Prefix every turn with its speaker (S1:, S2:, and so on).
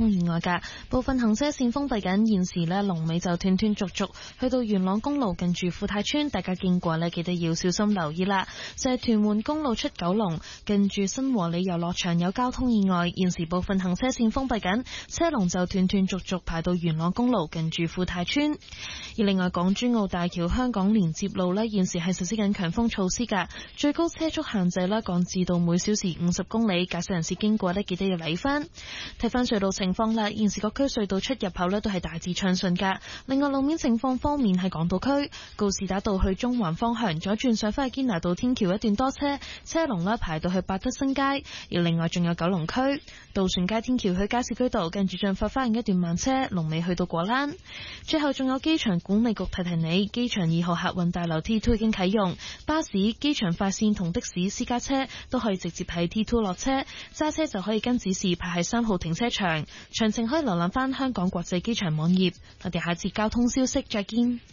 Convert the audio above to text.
S1: 通意外㗎，部分行車線封閉緊，現時呢，龍尾就斷斷續續去到元朗公路近住富泰村，大家經過呢，記得要小心留意啦。就係屯門公路出九龍近住新和里遊樂場有交通意外，現時部分行車線封閉緊，車龍就斷斷續續排到元朗公路近住富泰村。而另外港珠澳大橋香港連接路呢，現時係實施緊強風措施㗎，最高車速限制呢，降至到每小時50公里，駕駛人士經過呢，記得要留意翻。睇翻隧道情況啦，現時各區隧道出入口呢都係大致暢順㗎。另外路面情況方面，喺港島區告士打道去中環方向左轉上返去堅拿道天橋一段多車，車龍呢排到去百德新街。而另外仲有九龍區渡船街天橋去加士居道跟住進發花園一段慢車，龍尾去到果欄。最後仲有機場管理局提提你，機場2號客運大樓 T2 已經啟用，巴士、機場快線同的士、私家車都可以直接喺 T2 落車，揸車就可以跟指示排喺3號停車場。詳情可以瀏覽翻香港國際機場網頁。我哋下次交通消息再見。